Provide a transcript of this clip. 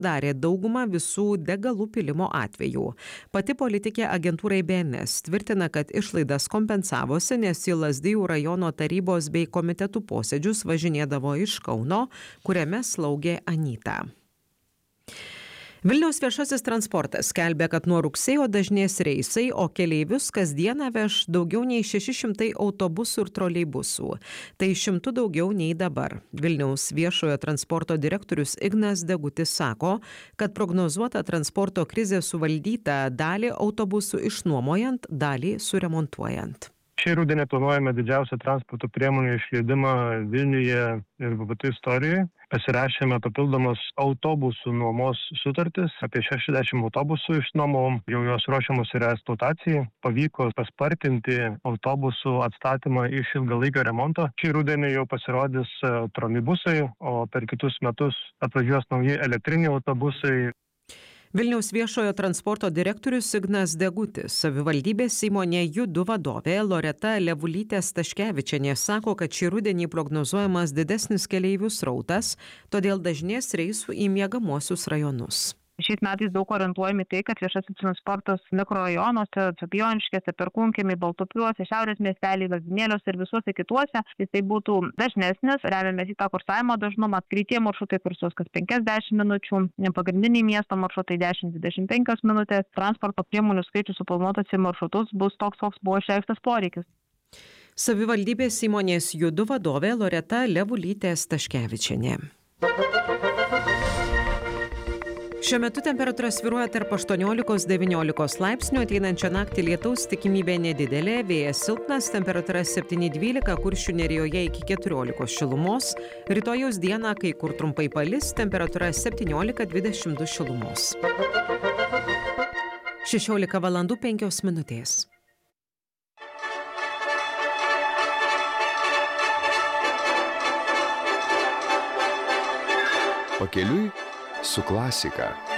darė daugumą visų degalų pylimo atvejų. Pati politikė agentūrai BNS tvirtina, kad išlaidas kompensavosi, nes į Lazdijų rajono tarybos bei komitetų posėdžius važinėdavo iš Kauno, kuriame slaugė Anyta. Vilniaus viešasis transportas skelbia, kad nuo rugsėjo dažnės reisai, o keleivius kasdieną veš daugiau nei 600 autobusų ir troleibusų. Tai 100 daugiau nei dabar. Vilniaus viešojo transporto direktorius Ignas Degutis sako, kad prognozuota transporto krizė suvaldyta, dalį autobusų išnuomojant, dalį suremontuojant. Šį rudenį planuojame didžiausią transporto priemonių išleidimą Vilniuje ir VVT istorijoje. Pasirašėme papildomas autobusų nuomos sutartis, apie 60 autobusų išnuomavom, jau jos ruošiamos yra eksploatacijai. Pavyko paspartinti autobusų atstatymą iš ilgalaikio remonto. Šį rudenį jau pasirodys troleibusai, o per kitus metus atvažiuos nauji elektriniai autobusai. Vilniaus viešojo transporto direktorius Ignas Degutis, savivaldybės įmonė Judu vadovė Loreta Levulytė-Staškevičienė sako, kad šį rudenį prognozuojamas didesnis keleivių srautas, todėl dažnės reisų į miegamuosius rajonus. Šiais metais daug orientuojami tai, kad viešasis transportas mikrorajonuose, Fabijoniškėse, Perkūnkiemy, Baltupiuose, Šiaurės miestelyje, Lazdynėliuose ir visuose kituose, jisai būtų dažnesnis, remiamės į tą kursavimo dažnumą. Greitieji maršrutai kursuos kas 50 minučių, pagrindiniai miesto maršrutai 10-25 minutės. Transporto priemonių skaičius suplanuotas į maršrutus bus toks, koks buvo išreikštas poreikis. Savivaldybės įmonės Judu vadovė Loreta Levulytė-Staškevičienė. Šiuo metu temperatūra svyruoja tarp 18–19 laipsnių, ateinančią naktį lietaus tikimybė nedidelė, vėjas silpnas, temperatūra 7–12, Kuršių nerijoje iki 14 šilumos, rytojaus dieną kai kur trumpai palis, temperatūra 17–22 šilumos. 16:05. Pakeliui su klasika.